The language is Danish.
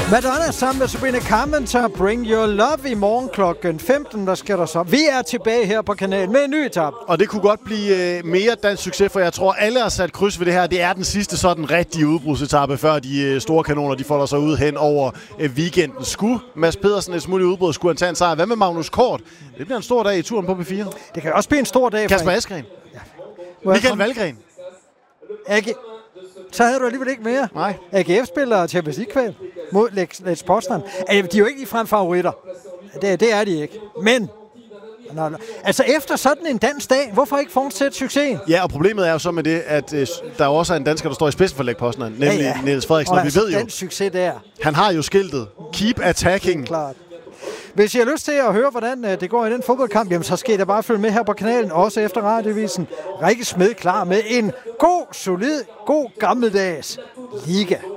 Madonna sammen med Sabrina Carpenter, Bring Your Love i morgen klokken 15. Der skal der så. Vi er tilbage her på kanalen med en ny etape. Og det kunne godt blive mere dansk succes, for jeg tror, alle har sat kryds ved det her. Det er den sidste sådan rigtige udbrudsetappe, før de store kanoner de folder sig ud hen over weekenden. Skulle Mads Pedersen et smule udbrud, skulle han tage en sejr? Hvad med Magnus Kort? Det bliver en stor dag i turen på P4. Det kan også blive en stor dag. Kasper Askren. Ja. Michael Valgren. Så havde du alligevel ikke mere. Nej. AGF spiller Champions League-kval mod Lex Poznan. De er jo ikke ligefrem favoritter. Det er de ikke. Men altså efter sådan en dansk dag, hvorfor ikke fortsætte succesen? Ja, og problemet er jo så med det, at der også er en dansker, der står i spidsen for Lex Poznan, nemlig Niels Frederiksen. Og vi ved jo, den succes der. Han har jo skiltet Keep Attacking. Klart. Hvis I har lyst til at høre, hvordan det går i den fodboldkamp, jamen, så skal I da bare følge med her på kanalen, også efter radiovisen. Rikke Smed klar med en god, solid, god gammeldags liga.